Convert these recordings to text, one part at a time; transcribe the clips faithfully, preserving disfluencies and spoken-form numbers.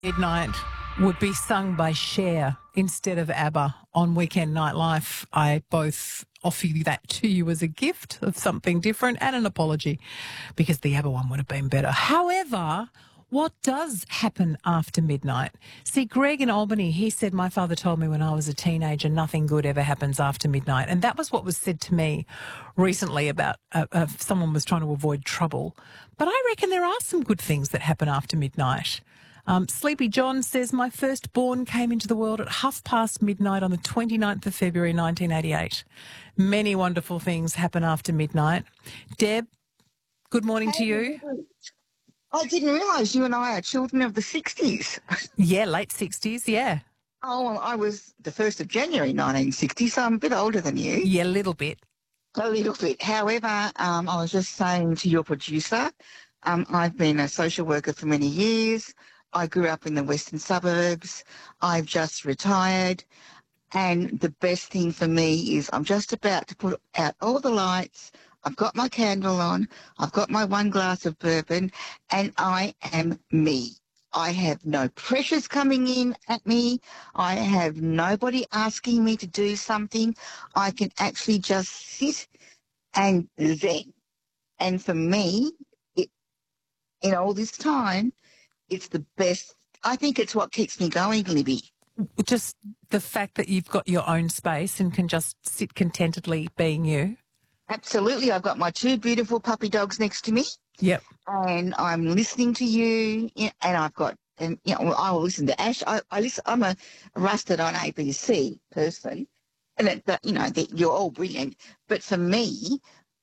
Midnight would be sung by Cher instead of ABBA on Weekend Nightlife. I both offer you that to you as a gift of something different and an apology because the ABBA one would have been better. However, what does happen after midnight? See, Greg in Albany, he said, my father told me when I was a teenager, nothing good ever happens after midnight. And that was what was said to me recently about uh, uh, someone was trying to avoid trouble. But I reckon there are some good things that happen after midnight. Um, Sleepy John says, my firstborn came into the world at half past midnight on the twenty-ninth of February nineteen eighty-eight. Many wonderful things happen after midnight. Deb, good morning Hey, to you. I didn't realise you and I are children of the sixties. Yeah, late sixties, yeah. Oh, well, I was the first of January nineteen sixty, so I'm a bit older than you. Yeah, a little bit. A little bit. However, um, I was just saying to your producer, um, I've been a social worker for many years. I grew up in the western suburbs. I've just retired. And the best thing for me is I'm just about to put out all the lights. I've got my candle on. I've got my one glass of bourbon, and I am me. I have no pressures coming in at me. I have nobody asking me to do something. I can actually just sit and zen. And for me, it, in all this time, it's the best. I think it's what keeps me going, Libby. Just the fact that you've got your own space and can just sit contentedly being you. Absolutely. I've got my two beautiful puppy dogs next to me. Yep. And I'm listening to you, and I've got, and you know, I will listen to Ash. I, I listen. I'm a rusted on A B C person, and it, that, you know, that you're all brilliant. But for me,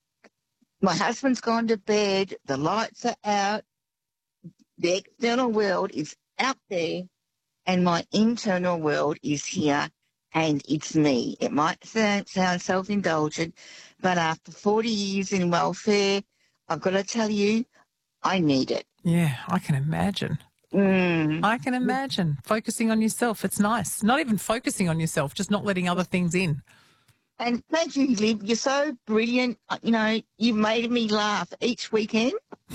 my husband's gone to bed. The lights are out. The external world is out there, and my internal world is here, and it's me. It might sound, sound self-indulgent, but after forty years in welfare, I've got to tell you, I need it. Yeah, I can imagine. Mm. I can imagine. Focusing on yourself, it's nice. Not even focusing on yourself, just not letting other things in. And thank you, Liv. You're so brilliant. You know, you've made me laugh each weekend.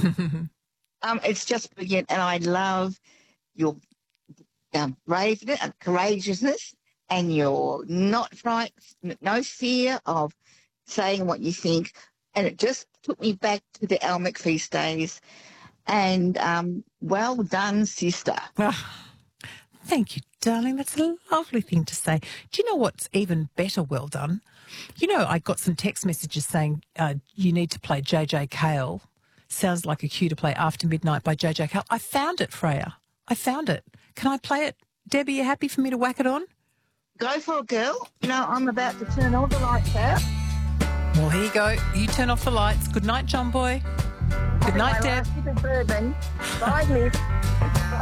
um, it's just brilliant, and I love your um, braveness and courageousness, and your not fright, no fear of saying what you think. And it just took me back to the Al McFeast days. And um, well done, sister. Oh, thank you, darling. That's a lovely thing to say. Do you know what's even better well done? You know, I got some text messages saying uh, you need to play J J Cale. Sounds like a cue to play After Midnight by J J Cale. I found it, Freya. I found it. Can I play it? Debbie, you happy for me to whack it on? Go for it, girl. You know, I'm about to turn all the lights out. Well, here you go. You turn off the lights. Good night, John Boy. Good night, Deb. Bourbon. Bye, Liv.